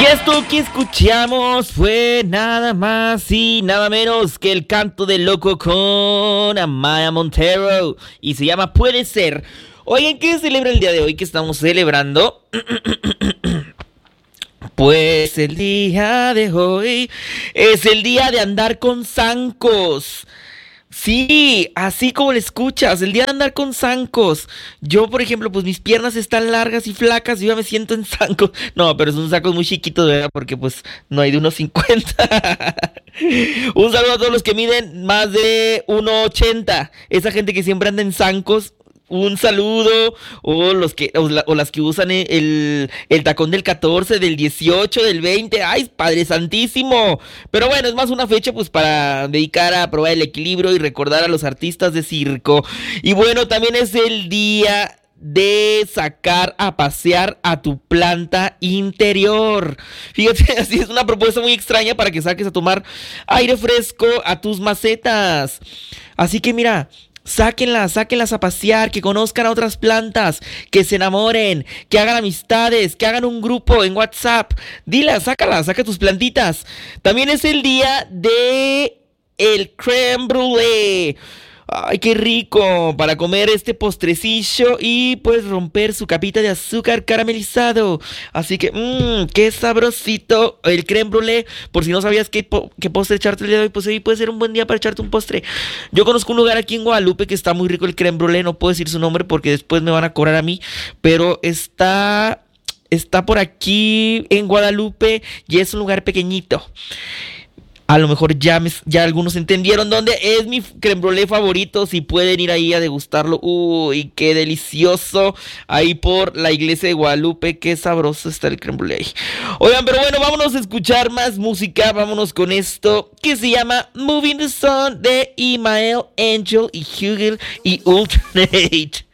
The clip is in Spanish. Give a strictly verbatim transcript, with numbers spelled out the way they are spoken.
Esto que escuchamos fue nada más y nada menos que el canto del loco con Amaya Montero y se llama Puede Ser. Oigan, ¿qué celebra el día de hoy que estamos celebrando? Pues el día de hoy es el día de andar con zancos. Sí, así como le escuchas, el día de andar con zancos. Yo, por ejemplo, pues mis piernas están largas y flacas y yo me siento en zancos. No, pero son zancos muy chiquitos, ¿verdad? Porque pues no hay de uno cincuenta. Un saludo a todos los que miden más de uno ochenta. Esa gente que siempre anda en zancos. Un saludo, o los que o, la, o las que usan el, el tacón del catorce, del dieciocho, del veinte. ¡Ay, Padre Santísimo! Pero bueno, es más una fecha pues para dedicar a probar el equilibrio y recordar a los artistas de circo. Y bueno, también es el día de sacar a pasear a tu planta interior. Fíjate, así es una propuesta muy extraña para que saques a tomar aire fresco a tus macetas. Así que mira, sáquenlas, sáquenlas a pasear, que conozcan a otras plantas, que se enamoren, que hagan amistades, que hagan un grupo en WhatsApp. Dilas, sácalas, saca tus plantitas. También es el día de el crème brûlée. Ay, qué rico para comer este postrecillo y pues romper su capita de azúcar caramelizado. Así que, mmm, qué sabrosito el crème brûlée. Por si no sabías qué, po- qué postre echarte el día de hoy, pues hoy puede ser un buen día para echarte un postre. Yo conozco un lugar aquí en Guadalupe que está muy rico el crème brûlée. No puedo decir su nombre porque después me van a cobrar a mí. Pero está, está por aquí en Guadalupe y es un lugar pequeñito. A lo mejor ya, me, ya algunos entendieron dónde es mi crème brûlée favorito. Si pueden ir ahí a degustarlo. Uy, qué delicioso. Ahí por la iglesia de Guadalupe. Qué sabroso está el crème brûlée. Oigan, pero bueno, vámonos a escuchar más música. Vámonos con esto que se llama Moving the Sun de Imael, Angel y Hugel y Ultranate.